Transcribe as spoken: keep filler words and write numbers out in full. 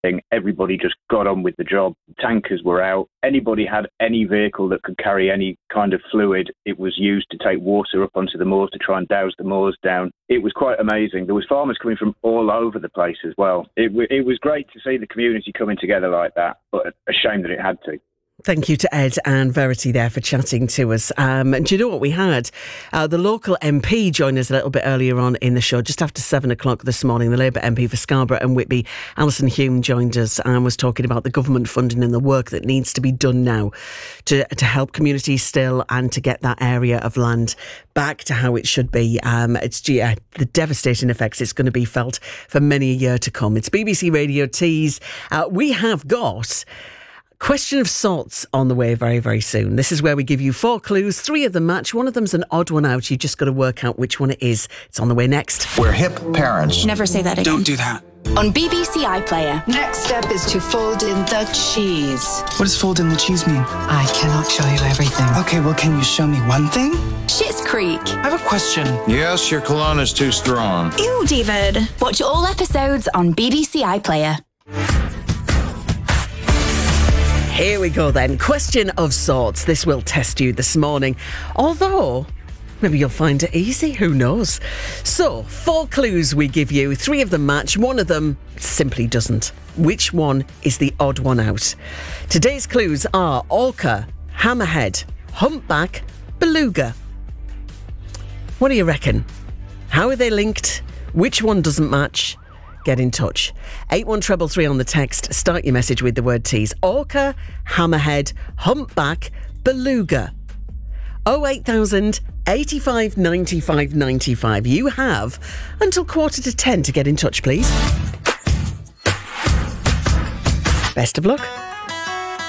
Everybody just got on with the job. Tankers were out. Anybody had any vehicle that could carry any kind of fluid, it was used to take water up onto the moors to try and douse the moors down. It was quite amazing. There was farmers coming from all over the place as well. It, w- it was great to see the community coming together like that, but a shame that it had to. Thank you to Ed and Verity there for chatting to us. Um, and do you know what we had? Uh, the local M P joined us a little bit earlier on in the show, just after seven o'clock this morning. The Labour M P for Scarborough and Whitby, Alison Hume, joined us and was talking about the government funding and the work that needs to be done now to to help communities still and to get that area of land back to how it should be. Um, it's yeah, the devastating effects it's going to be felt for many a year to come. It's B B C Radio Tees. Uh, we have got Question of Sorts on the way very, very soon. This is where we give you four clues, three of them match, one of them's an odd one out. You've just got to work out which one it is. It's on the way next. We're hip parents. Never say that again. Don't do that. On B B C iPlayer. Next step is to fold in the cheese. What does fold in the cheese mean? I cannot show you everything. Okay, well, can you show me one thing? Schitt's Creek. I have a question. Yes, your cologne is too strong. Ew, David. Watch all episodes on B B C iPlayer. Here we go then. Question of Sorts. This will test you this morning. Although, maybe you'll find it easy. Who knows? So, four clues we give you. Three of them match. One of them simply doesn't. Which one is the odd one out? Today's clues are orca, hammerhead, humpback, beluga. What do you reckon? How are they linked? Which one doesn't match? Get in touch. eight one three three on the text. Start your message with the word tease. Orca, hammerhead, humpback, beluga. oh eight thousand, eighty-five, ninety-five, ninety-five. You have until quarter to ten to get in touch, please. Best of luck.